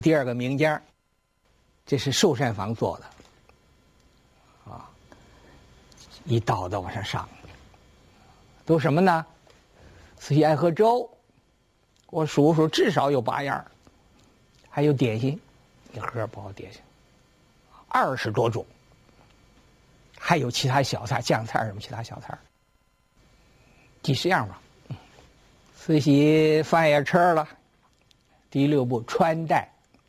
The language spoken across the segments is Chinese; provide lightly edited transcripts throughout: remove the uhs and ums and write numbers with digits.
第二个名家，这是寿山房做的，一道的往上上，都什么呢？慈禧爱喝粥，我数数至少有8样，还有点心，一盒包点心，20多种，还有其他小菜、酱菜什么其他小菜，几十样吧。慈禧饭也吃了，第6步穿戴。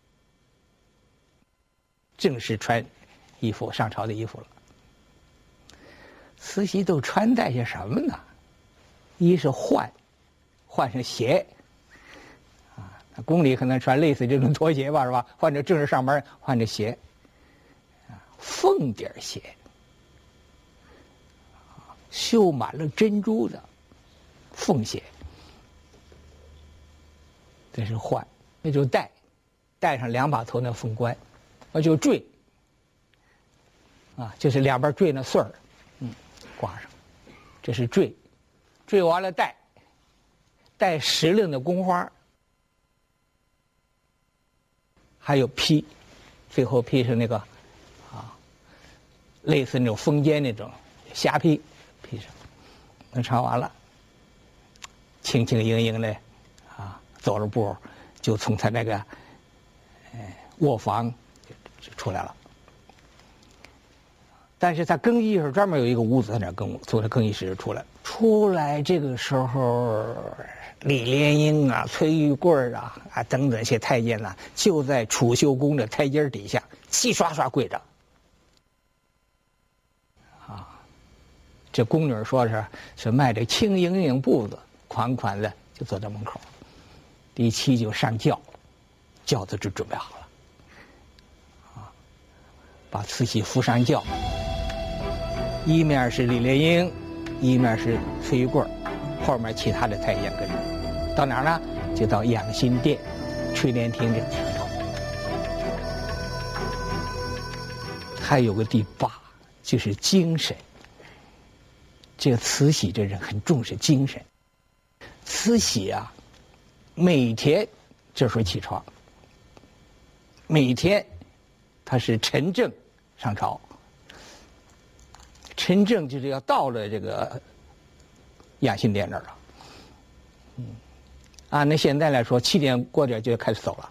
正式穿衣服上朝的衣服了。慈禧都穿戴些什么呢？一是换上鞋，宫里可能穿类似这种拖鞋吧，是吧？换着正式上班换着鞋，凤底鞋，绣满了珍珠的凤鞋，这是换。那就戴上2把头那凤冠。就坠，就是2边坠那穗儿，挂上，这是坠，坠完了戴时令的宫花，还有披，最后披上那个类似那种风肩那种虾披上，那穿完了，轻轻盈盈的走着步就从他那个卧房就出来了。但是他更衣室专门有一个屋子在那更，从他更衣室出来这个时候，李莲英崔玉贵等等些太监就在储秀宫的台阶底下齐刷刷跪着。这宫女说是迈着轻盈盈步子，款款的就坐在门口。第7就上轿，轿子就准备好了。把慈禧扶上轿，一面是李莲英，一面是崔玉贵，后面其他的太监跟着。到哪儿呢？就到养心殿、垂帘厅这个地方。还有个第8，就是精神。这个慈禧这人很重视精神。慈禧每天这时候起床，每天他是晨正上朝。晨正就是要到了这个养心殿那儿了。按那现在来说，7点过点就要开始走了。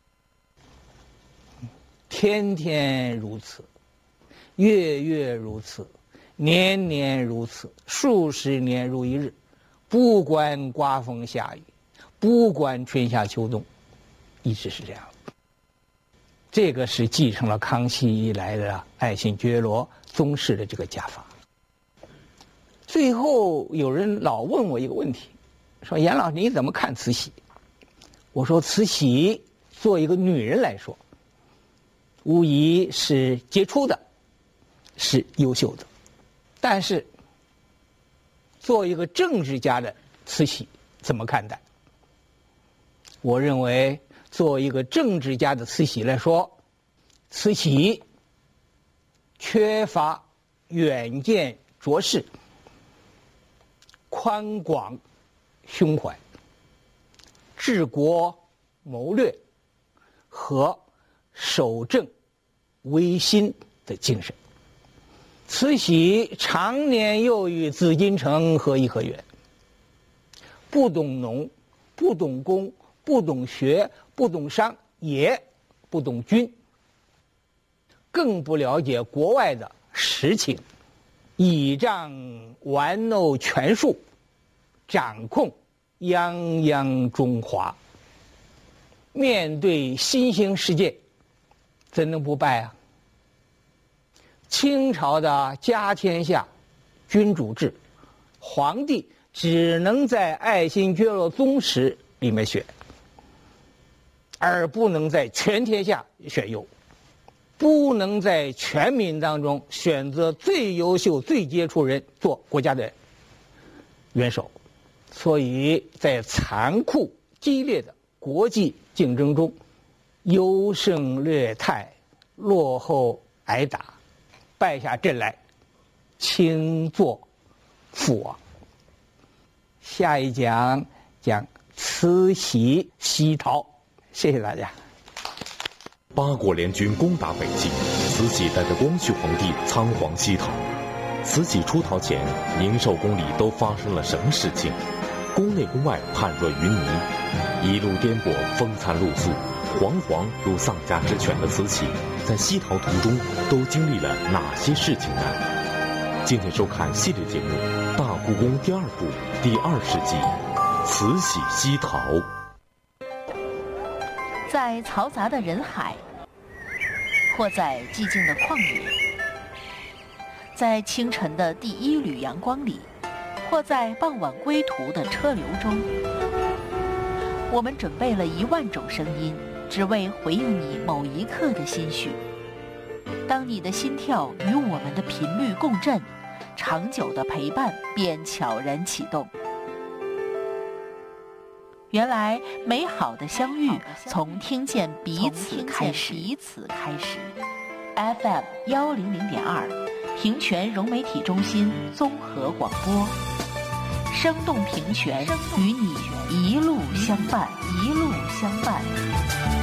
天天如此，月月如此，年年如此，数十年如一日，不管刮风下雨，不管春夏秋冬，一直是这样。这个是继承了康熙以来的爱新觉罗宗室的这个家法。最后有人老问我一个问题，说严老师你怎么看慈禧？我说慈禧做一个女人来说，无疑是杰出的，是优秀的。但是做一个政治家的慈禧怎么看待？我认为做一个政治家的慈禧来说，慈禧缺乏远见卓识、宽广胸怀、治国谋略和守正维新的精神。慈禧常年又与紫禁城和颐和园，不懂农，不懂工，不懂学，不懂商，也不懂军，更不了解国外的实情，倚仗玩弄权术，掌控泱泱中华。面对新兴世界，怎能不败啊？清朝的家天下君主制，皇帝只能在爱新觉罗宗室里面选，而不能在全天下选优，不能在全民当中选择最优秀最杰出人做国家的元首。所以在残酷激烈的国际竞争中，优胜劣汰，落后挨打，败下阵来，轻作父王。下一讲讲慈禧西逃，谢谢大家。 八国联军攻打北京，慈禧带着光绪皇帝仓皇西逃。慈禧出逃前，宁寿宫里都发生了什么事情？宫内宫外判若云泥，一路颠簸，风餐露宿，惶惶如丧家之犬的慈禧，在西逃途中都经历了哪些事情呢？敬请收看系列节目《大故宫》第2部第20集《慈禧西逃》。 在嘈杂的人海，或在寂静的旷野，在清晨的第一缕阳光里，或在傍晚归途的车流中，我们准备了10000种声音，只为回应你某一刻的心绪。当你的心跳与我们的频率共振，长久的陪伴便悄然启动。原来美好的相遇从听见彼此开始。FM 100.2，平泉融媒体中心综合广播，生动平泉，与你一路相伴。